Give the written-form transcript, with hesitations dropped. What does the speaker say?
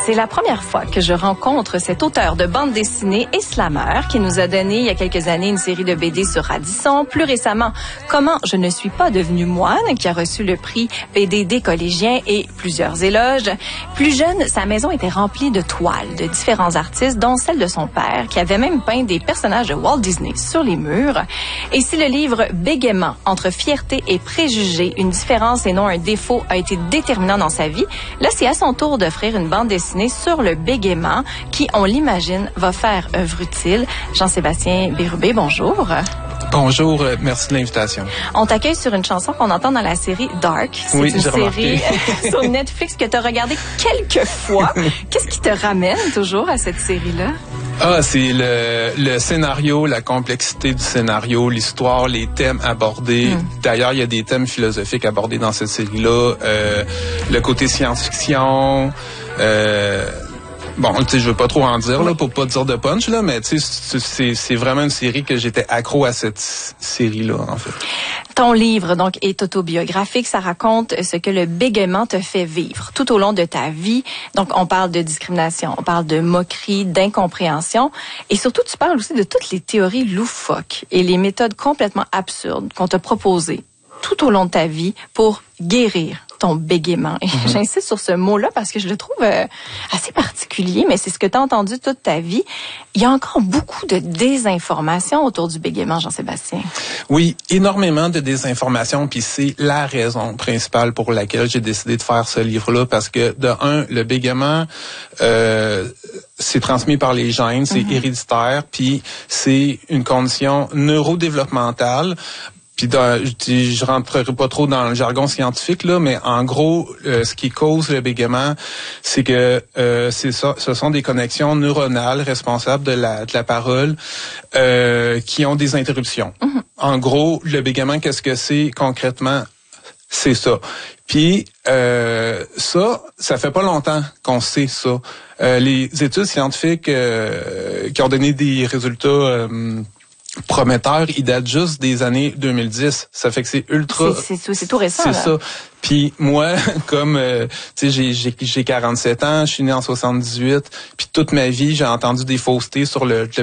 C'est la première fois que je rencontre cet auteur de bande dessinée et slammer qui nous a donné il y a quelques années une série de BD sur Radisson. Plus récemment, Comment je ne suis pas devenu moine, qui a reçu le prix BD des collégiens et plusieurs éloges. Plus jeune, sa maison était remplie de toiles de différents artistes, dont celle de son père, qui avait même peint des personnages de Walt Disney sur les murs. Et si le livre Bégaiement, entre fierté et préjugés, une différence et non un défaut, a été déterminant dans sa vie, là, c'est à son tour d'offrir une bande dessinée sur le bégaiement qui, on l'imagine, va faire œuvre utile. Jean-Sébastien Bérubé, bonjour. Bonjour, merci de l'invitation. On t'accueille sur une chanson qu'on entend dans la série Dark. C'est une série sur Netflix que tu as regardée quelques fois. Qu'est-ce qui te ramène toujours à cette série-là? C'est le scénario, la complexité du scénario, l'histoire, les thèmes abordés. D'ailleurs, il y a des thèmes philosophiques abordés dans cette série-là. Le côté science-fiction. Bon, tu sais, je veux pas trop en dire, là, pour pas dire de punch, là, mais tu sais, c'est vraiment une série que j'étais accro à cette série-là, en fait. Ton livre, donc, est autobiographique. Ça raconte ce que le bégaiement te fait vivre tout au long de ta vie. Donc, on parle de discrimination, on parle de moquerie, d'incompréhension. Et surtout, tu parles aussi de toutes les théories loufoques et les méthodes complètement absurdes qu'on t'a proposées tout au long de ta vie pour guérir ton bégaiement. Et j'insiste sur ce mot-là parce que je le trouve assez particulier, mais c'est ce que tu as entendu toute ta vie. Il y a encore beaucoup de désinformation autour du bégaiement, Jean-Sébastien. Oui, énormément de désinformation, puis c'est la raison principale pour laquelle j'ai décidé de faire ce livre-là, parce que, de un, le bégaiement, c'est transmis par les gènes, c'est héréditaire, puis c'est une condition neurodéveloppementale. Puis je rentrerai pas trop dans le jargon scientifique là, mais en gros, ce qui cause le bégaiement, c'est que ce sont des connexions neuronales responsables de la parole qui ont des interruptions. En gros, le bégaiement, qu'est-ce que c'est concrètement? C'est ça. Puis ça fait pas longtemps qu'on sait ça. Les études scientifiques qui ont donné des résultats prometteur, il date juste des années 2010. Ça fait que c'est ultra... C'est tout récent. C'est là. ça. Puis moi, comme, tu sais, j'ai 47 ans, je suis né en 78, puis toute ma vie, j'ai entendu des faussetés sur le